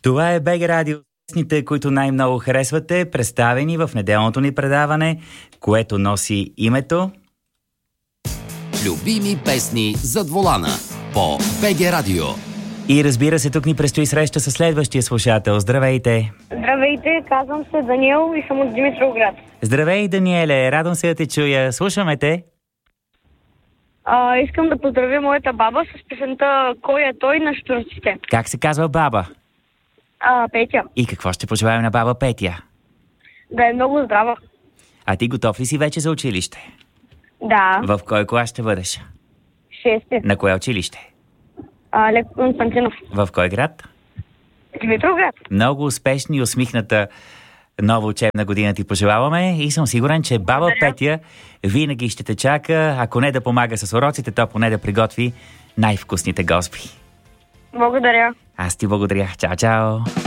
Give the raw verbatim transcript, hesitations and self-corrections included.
Това е БГ Радио. Песните, които най-много харесвате, представени в неделното ни предаване, което носи името Любими песни зад волана по БГ Радио. И разбира се, тук ни предстои среща с следващия слушател. Здравейте! Здравейте, казвам се Даниел и съм от Димитровград. Здравей, Даниеле! Радвам се да те чуя. Слушаме те. А, искам да поздравя моята баба с песента "Кой е той" на Щурците. Как се казва баба? А, Петя. И какво ще пожелаем на баба Петя? Да е много здрава. А ти готов ли си вече за училище? Да. В кой клас ще бъдеш? Шести. На кое училище? А, Лев Константинов. В кой град? Димитровград. Много успешна и усмихната нова учебна година ти пожелаваме и съм сигурен, че баба Благодаря. Петя винаги ще те чака, ако не да помага с уроците, то поне да приготви най-вкусните госби. Благодаря. Аз ти благодаря. Чао, чао!